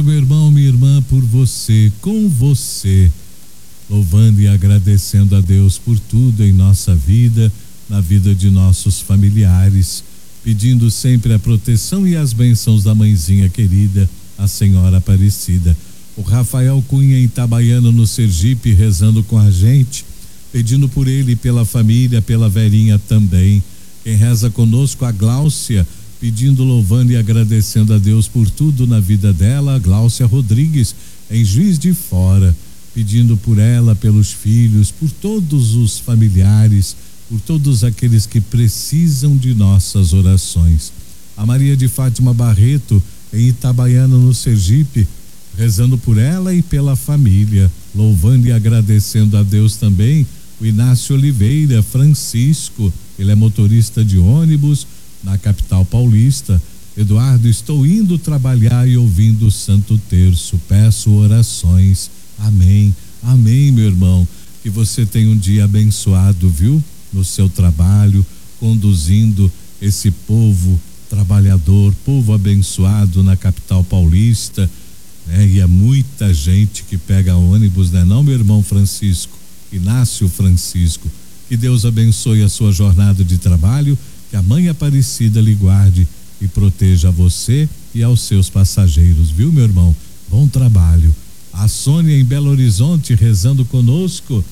Obrigado, meu irmão, minha irmã, por você, com você, louvando e agradecendo a Deus por tudo em nossa vida, na vida de nossos familiares, pedindo sempre a proteção e as bênçãos da mãezinha querida, a Senhora Aparecida. O Rafael Cunha em Itabaiana, no Sergipe, rezando com a gente, pedindo por ele e pela família, pela velhinha também. Quem reza conosco, a Gláucia, pedindo, louvando e agradecendo a Deus por tudo na vida dela, a Gláucia Rodrigues, em Juiz de Fora, pedindo por ela, pelos filhos, por todos os familiares, por todos aqueles que precisam de nossas orações. A Maria de Fátima Barreto, em Itabaiana, no Sergipe, rezando por ela e pela família, louvando e agradecendo a Deus também. O Inácio Oliveira Francisco, ele é motorista de ônibus na capital paulista. Eduardo, estou indo trabalhar e ouvindo o Santo Terço, peço orações. Amém, amém, meu irmão, que você tenha um dia abençoado, viu? No seu trabalho, conduzindo esse povo trabalhador, povo abençoado na capital paulista, né? E é muita gente que pega ônibus, né? Não, meu irmão Francisco, Inácio Francisco, que Deus abençoe a sua jornada de trabalho, que a Mãe Aparecida lhe guarde e proteja você e aos seus passageiros, viu, meu irmão? Bom trabalho. A Sônia em Belo Horizonte rezando conosco,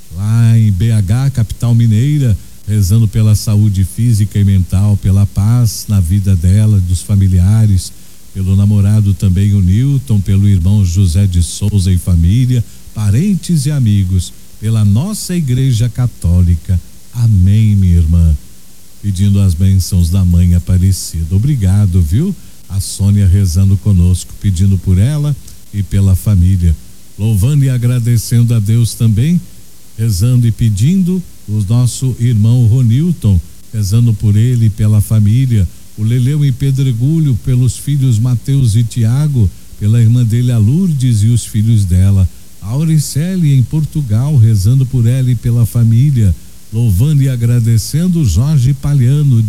lá em BH, capital mineira, rezando pela saúde física e mental, pela paz na vida dela, dos familiares, pelo namorado também, o Newton, pelo irmão José de Souza e família, parentes e amigos, pela nossa Igreja Católica. Amém, minha irmã. Pedindo as bênçãos da Mãe Aparecida. Obrigado, viu? A Sônia rezando conosco, pedindo por ela e pela família, louvando e agradecendo a Deus também, rezando e pedindo o nosso irmão Ronilton, rezando por ele e pela família, o Leleu em Pedregulho, pelos filhos Mateus e Tiago, pela irmã dele a Lourdes e os filhos dela, a Auricele em Portugal, rezando por ela e pela família, louvando e agradecendo Jorge Palhano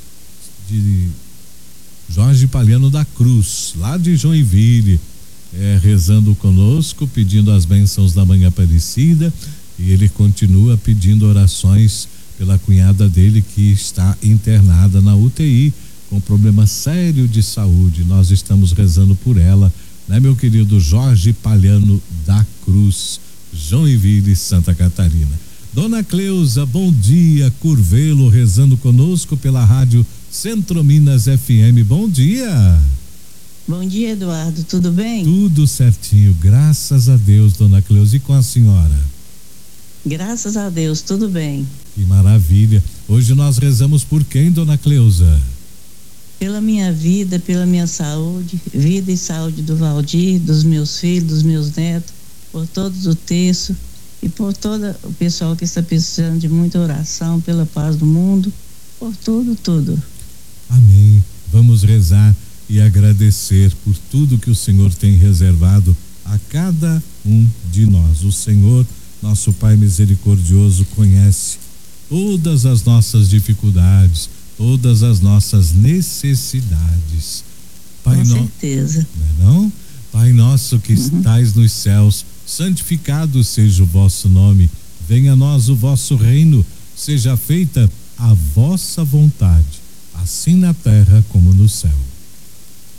Jorge Palhano da Cruz, lá de Joinville, rezando conosco, pedindo as bênçãos da Mãe Aparecida. E ele continua pedindo orações pela cunhada dele que está internada na UTI com problema sério de saúde. Nós estamos rezando por ela, né, meu querido Jorge Palhano da Cruz, Joinville, Santa Catarina. Dona Cleusa, bom dia, Curvelo, rezando conosco pela rádio Centro Minas FM. Bom dia. Bom dia, Eduardo, tudo bem? Tudo certinho, graças a Deus, Dona Cleusa. E com a senhora? Graças a Deus, tudo bem. Que maravilha. Hoje nós rezamos por quem, Dona Cleusa? Pela minha vida, pela minha saúde, vida e saúde do Valdir, dos meus filhos, dos meus netos, por todos o terço e por todo o pessoal que está precisando de muita oração, pela paz do mundo, por tudo. Amém. Vamos rezar e agradecer por tudo que o Senhor tem reservado a cada um de nós. O Senhor, nosso Pai misericordioso, conhece todas as nossas dificuldades, todas as nossas necessidades. Pai, com certeza. Não? Pai nosso que estais nos céus, santificado seja o vosso nome, venha a nós o vosso reino, seja feita a vossa vontade, assim na terra como no céu.